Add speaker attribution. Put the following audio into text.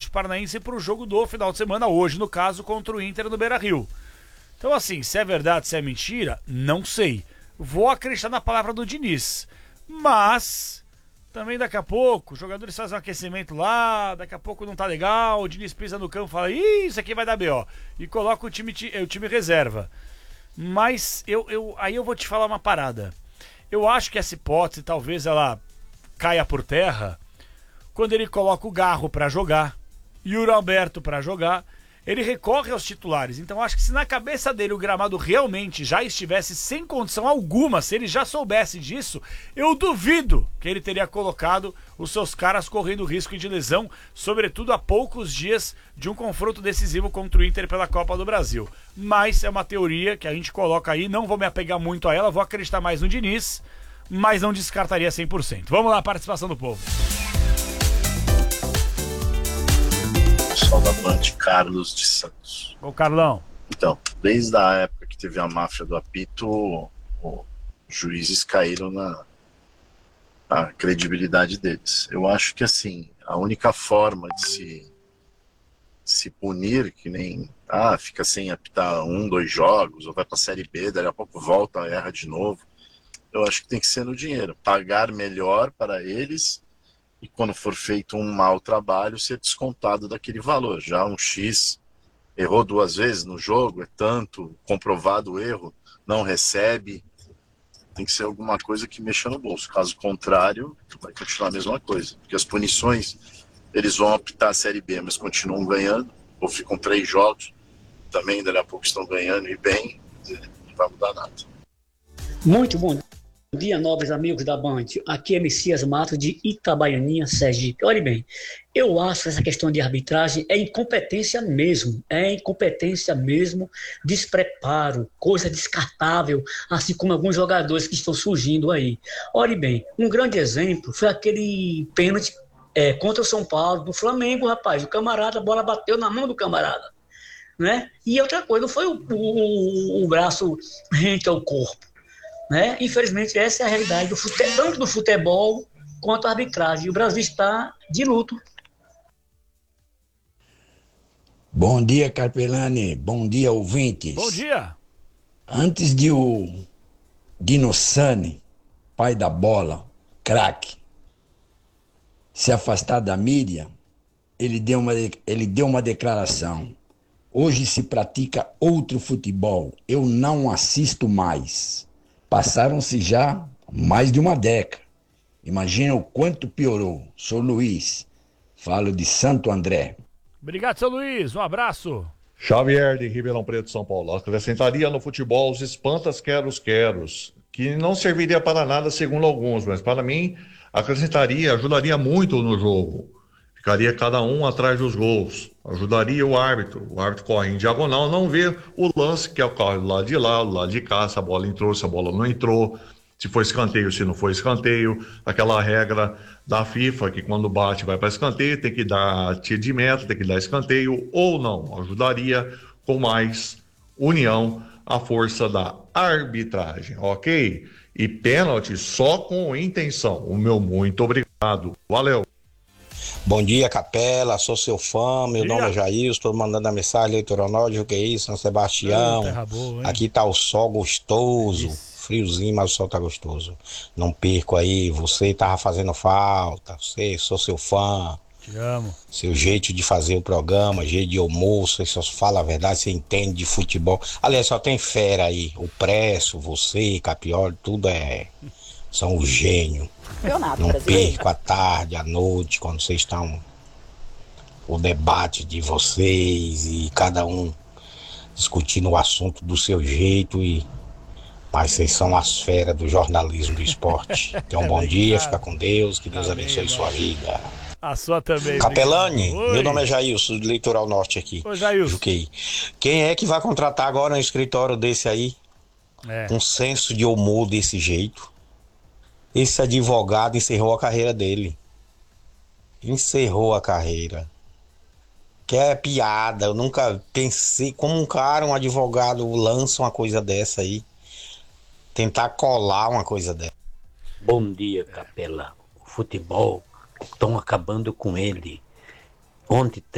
Speaker 1: Atlético Paranaense para o jogo do final de semana, hoje no caso, contra o Inter no Beira-Rio. Então assim, se é verdade, se é mentira, não sei. Vou acreditar na palavra do Diniz. Mas também daqui a pouco, os jogadores fazem um aquecimento lá, daqui a pouco não tá legal, o Diniz pisa no campo e fala, isso aqui vai dar B.O. E coloca o time reserva. Mas aí eu vou te falar uma parada. Eu acho que essa hipótese, talvez ela caia por terra, quando ele coloca o Garro pra jogar, e o Alberto pra jogar, ele recorre aos titulares. Então acho que se na cabeça dele o gramado realmente já estivesse sem condição alguma, se ele já soubesse disso, eu duvido que ele teria colocado os seus caras correndo risco de lesão, sobretudo a poucos dias de um confronto decisivo contra o Inter pela Copa do Brasil. Mas é uma teoria que a gente coloca aí, não vou me apegar muito a ela, vou acreditar mais no Diniz, mas não descartaria 100%. Vamos lá, participação do povo.
Speaker 2: Pessoal da Band, Carlos de Santos.
Speaker 1: Ô Carlão.
Speaker 2: Então, desde a época que teve a máfia do apito, os juízes caíram na credibilidade deles. Eu acho que assim, a única forma de se punir, que nem fica sem apitar 2 jogos, ou vai pra Série B, daqui a pouco volta, erra de novo. Eu acho que tem que ser no dinheiro, pagar melhor para eles, e quando for feito um mau trabalho, ser descontado daquele valor. Já um X errou 2 vezes no jogo, é tanto, comprovado o erro, não recebe. Tem que ser alguma coisa que mexa no bolso. Caso contrário, vai continuar a mesma coisa. Porque as punições, eles vão apitar a Série B, mas continuam ganhando, ou ficam 3 jogos, também daqui a pouco estão ganhando e bem, não vai mudar nada.
Speaker 3: Muito bom dia, nobres amigos da Band. Aqui é Messias Matos de Itabaianinha, Sergipe. Olha bem, eu acho que essa questão de arbitragem é incompetência mesmo, despreparo, coisa descartável, assim como alguns jogadores que estão surgindo aí. Olha bem, um grande exemplo foi aquele pênalti contra o São Paulo, do Flamengo, rapaz. O camarada, a bola bateu na mão do camarada, né? E outra coisa, não foi o braço rente ao corpo, né? Infelizmente, essa é a realidade tanto do futebol quanto a arbitragem. E o Brasil está de luto.
Speaker 4: Bom dia, Carpelani. Bom dia, ouvintes.
Speaker 1: Bom dia.
Speaker 4: Antes de o Dino Sani, pai da bola, craque, se afastar da mídia, ele deu uma declaração. Hoje se pratica outro futebol. Eu não assisto mais. Passaram-se já mais de uma década. Imagina o quanto piorou. Sou Luiz. Falo de Santo André.
Speaker 1: Obrigado, seu Luiz. Um abraço.
Speaker 5: Xavier de Ribeirão Preto, São Paulo. Acrescentaria no futebol os espantas queros, que não serviria para nada segundo alguns, mas para mim ajudaria muito no jogo. Ficaria cada um atrás dos gols. Ajudaria o árbitro corre em diagonal, não vê o lance que ocorre do lado de lá, do lado de cá, se a bola entrou, se a bola não entrou, se foi escanteio, se não foi escanteio. Aquela regra da FIFA que quando bate vai para escanteio, tem que dar tiro de meta, tem que dar escanteio ou não. Ajudaria com mais união a força da arbitragem, ok? E pênalti só com intenção. O meu muito obrigado. Valeu.
Speaker 6: Bom dia, Capela, sou seu fã, meu nome é Jair, estou mandando a mensagem Litoral Norte, o que é isso, São Sebastião, aqui tá o sol gostoso, friozinho, mas o sol tá gostoso, não perco aí, você tava fazendo falta, sou seu fã,
Speaker 1: te amo,
Speaker 6: seu jeito de fazer o programa, jeito de almoço, você só fala a verdade, você entende de futebol, aliás, só tem fera aí, o Presso, você, Capioli, tudo são o gênio. Não perco à tarde, à noite, quando vocês estão o debate de vocês e cada um discutindo o assunto do seu jeito, mas vocês são as feras do jornalismo do esporte. Então, bom dia, fica com Deus, que Deus abençoe sua vida.
Speaker 1: A sua também.
Speaker 6: Capelani, meu nome é Jailson, do Litoral Norte aqui.
Speaker 1: Oi, Jailson.
Speaker 6: Juquei. Quem é que vai contratar agora um escritório desse aí? Com senso de humor desse jeito? Esse advogado encerrou a carreira dele. Encerrou a carreira. Que é piada. Eu nunca pensei como um advogado lança uma coisa dessa aí. Tentar colar uma coisa dessa.
Speaker 7: Bom dia, Capela. O futebol, estão acabando com ele. Ontem